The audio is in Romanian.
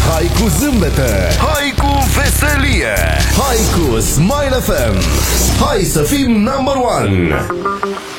Hai cu zâmbete, hai cu veselie, hai cu Smile FM. Hai să fim number one.